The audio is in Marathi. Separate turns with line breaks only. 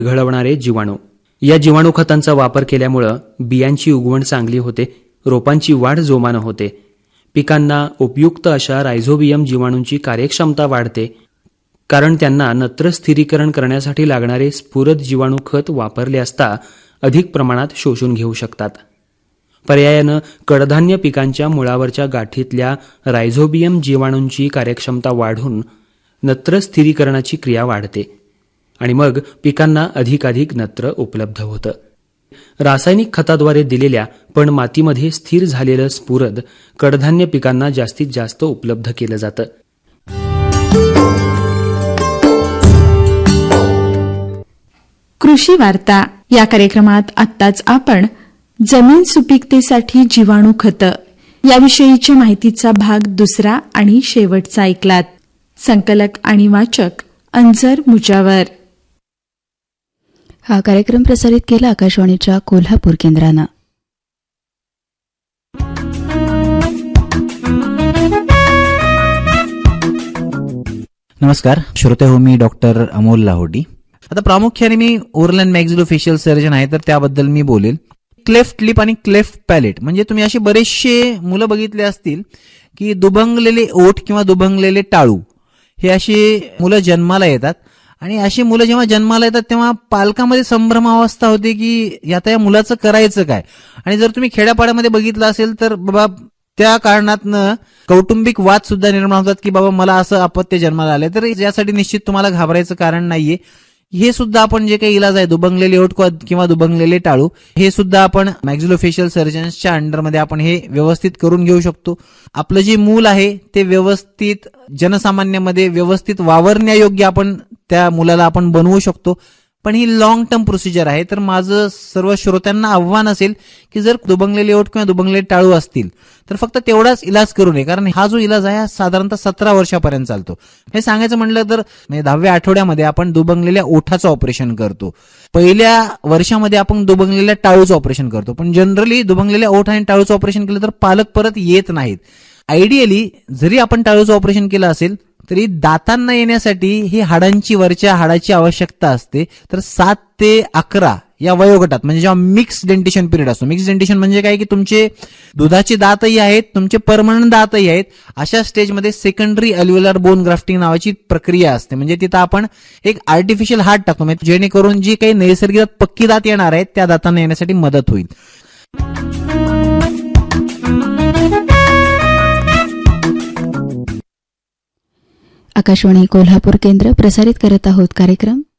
घडवणारे जीवाणू. या जीवाणू खतांचा वापर केल्यामुळं बियांची उगवण चांगली होते, रोपांची वाढ जोमानं होते, पिकांना उपयुक्त अशा रायझोबियम जीवाणूंची कार्यक्षमता वाढते, कारण त्यांना नत्र स्थिरीकरण करण्यासाठी लागणारे स्फुरद जीवाणू खत वापरले असता अधिक प्रमाणात शोषून घेऊ शकतात. पर्यायानं कडधान्य पिकांच्या मुळावरच्या गाठीतल्या रायझोबियम जीवाणूंची कार्यक्षमता वाढून नत्र स्थिरीकरणाची क्रिया वाढते आणि मग पिकांना अधिकाधिक नत्र उपलब्ध होतं. रासायनिक खताद्वारे दिलेल्या पण मातीमध्ये स्थिर झालेलं स्फुरद कडधान्य पिकांना जास्तीत जास्त उपलब्ध केलं जातं.
कृषी वार्ता या कार्यक्रमात आत्ताच आपण जमीन सुपीकतेसाठी जीवाणू खतं याविषयीच्या माहितीचा भाग दुसरा आणि शेवटचा ऐकलात. संकलक आणि वाचक अंजर मुजावर.
हा कार्यक्रम प्रसारित केला आकाशवाणीच्या कोल्हापूर केंद्रानं.
नमस्कार श्रोते हो, मी डॉक्टर अमोल लाहोटी. आता प्रामुख्याने मी ओरल अँड मॅक्झिलोफेशियल सर्जन आहे, तर त्याबद्दल मी बोलेल. क्लेफ्ट लिप आणि क्लेफ्ट पॅलेट म्हणजे तुम्ही असे बरेचसे मुलं बघितले असतील की दुभंगलेले ओठ किंवा दुभंगलेले टाळू हे अशी मुलं जन्माला येतात. आणि अशी मुलं जेव्हा जन्माला येतात तेव्हा पालकामध्ये संभ्रमावस्था होते की आता या मुलाचं करायचं काय. आणि जर तुम्ही खेड्यापाड्यामध्ये बघितलं असेल तर बाबा त्या कारणातनं कौटुंबिक वाद सुद्धा निर्माण होतात की बाबा मला असं अपत्य जन्माला आलंय. तर यासाठी निश्चित तुम्हाला घाबरायचं कारण नाहीये. हे सुद्धा आपण जे काही इलाज आहे दुभंगलेले ओठ किंवा दुभंगलेले टाळू हे सुद्धा आपण मॅक्झिलोफेशियल सर्जन्सच्या अंडरमध्ये आपण हे व्यवस्थित करून घेऊ शकतो. आपलं जे मूल आहे ते व्यवस्थित जनसामान्यामध्ये व्यवस्थित वावरण्यायोग्य आपण त्या मुलाला आपण बनवू शकतो. पण ही लॉंग टर्म प्रोसिजर आहे. तर माझं सर्व श्रोत्यांना आव्हान असेल की जर दुभंगलेले ओठ किंवा दुभंगलेले टाळू असतील तर फक्त तेवढाच इलाज करू नये, कारण हा जो इलाज आहे हा साधारणतः 17 वर्षापर्यंत चालतो. हे सांगायचं म्हटलं तर 10व्या आठवड्यामध्ये आपण दुभंगलेल्या ओठाचं ऑपरेशन करतो. पहिल्या वर्षामध्ये आपण दुभंगलेल्या टाळूचं ऑपरेशन करतो. पण जनरली दुभंगलेल्या ओठ आणि टाळूचं ऑपरेशन केलं तर पालक परत येत नाहीत. आयडियली जरी आपण टाळूचं ऑपरेशन केलं असेल तरी दातांना येण्यासाठी ही हाडांची वरच्या हाडाची आवश्यकता असते. तर 7 ते 11 या वयोगटात म्हणजे जेव्हा मिक्स डेंटिशन पिरियड असतो. मिक्स डेंटिशन म्हणजे काय की तुमचे दुधाचे दातही आहेत, तुमचे परमनंट दातही आहेत. अशा स्टेजमध्ये सेकंडरी अल्व्हेओलार बोन ग्राफ्टिंग नावाची प्रक्रिया असते. म्हणजे तिथं आपण एक आर्टिफिशियल हाड टाकतो, म्हणजे जेणेकरून जी काही नैसर्गिक पक्की दात येणार आहेत त्या दातांना येण्यासाठी मदत होईल.
आकाशवाणी कोल्हापूर केंद्र प्रसारित करत आहोत कार्यक्रम